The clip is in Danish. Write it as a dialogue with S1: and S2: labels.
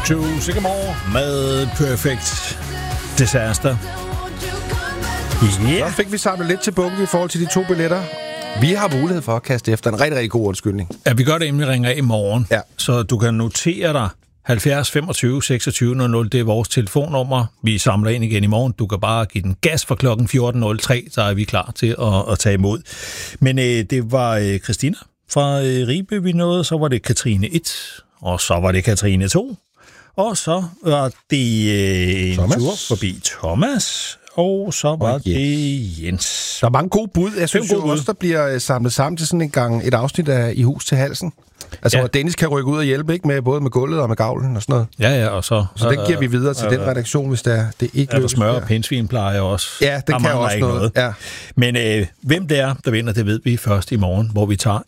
S1: to Sycamore med Perfect Disaster.
S2: Så fik vi samlet lidt til bunke i forhold til de 2 billetter. Vi har mulighed for at kaste efter en rigtig, rigtig god undskyldning.
S1: Ja, vi gør det, inden vi ringer af i morgen.
S2: Ja.
S1: Så du kan notere dig 70 25 26 00, det er vores telefonnummer. Vi samler ind igen i morgen. Du kan bare give den gas fra klokken 14.03, så er vi klar til at tage imod. Men det var Christina fra Ribe, vi nåede. Så var det Katrine 1, og så var det Katrine 2. Og så var det en tur forbi Thomas, og så var det Jens.
S2: Der er mange gode bud. Jeg synes jo også, der bliver samlet sammen til sådan en gang et afsnit af I hus til halsen. Altså, hvor Dennis kan rykke ud og hjælpe, ikke? Med, både med gulvet og med gavlen og sådan noget.
S1: Ja, og så
S2: det giver vi videre til den redaktion, hvis det ikke
S1: lykkes. Smør og pindsvin plejer også.
S2: Ja, det kan også noget. Ja.
S1: Men hvem det er, der vinder, det ved vi først i morgen, hvor vi tager